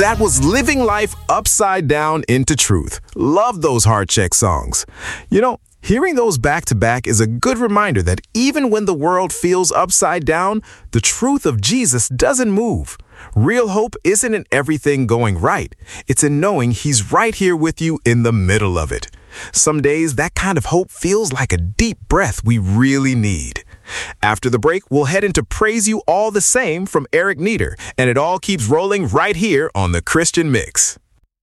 That was Living Life Upside Down into Truth. Love those heart check songs. You know, hearing those back to back is a good reminder that even when the world feels upside down, the truth of Jesus doesn't move. Real hope isn't in everything going right. It's in knowing He's right here with you in the middle of it. Some days, that kind of hope feels like a deep breath we really need. After the break, we'll head into Praise You All the Same from Eric Nieder, and it all keeps rolling right here on The Christian Mix.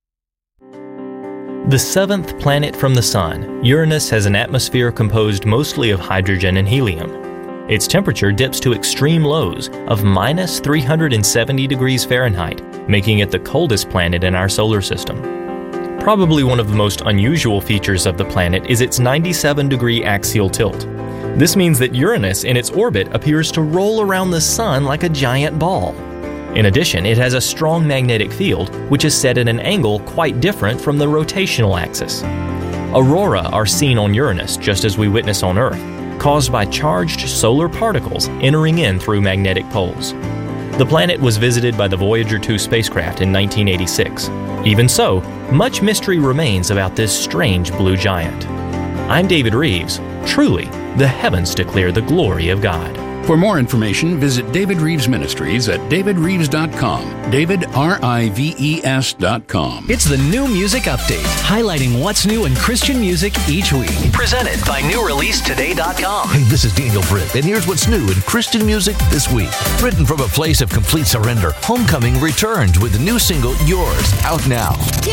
The seventh planet from the Sun, Uranus has an atmosphere composed mostly of hydrogen and helium. Its temperature dips to extreme lows of minus 370 degrees Fahrenheit, making it the coldest planet in our solar system. Probably one of the most unusual features of the planet is its 97-degree axial tilt. This means that Uranus in its orbit appears to roll around the Sun like a giant ball. In addition, it has a strong magnetic field, which is set at an angle quite different from the rotational axis. Aurora are seen on Uranus just as we witness on Earth, caused by charged solar particles entering in through magnetic poles. The planet was visited by the Voyager 2 spacecraft in 1986. Even so, much mystery remains about this strange blue giant. I'm David Reeves. Truly, the heavens declare the glory of God. For more information, visit David Reeves Ministries at davidreeves.com. DavidRives.com. It's the New Music Update, highlighting what's new in Christian music each week. Presented by NewReleaseToday.com. Hey, this is Daniel Britt, and here's what's new in Christian music this week. Written from a place of complete surrender, Homecoming returns with the new single, Yours, out now.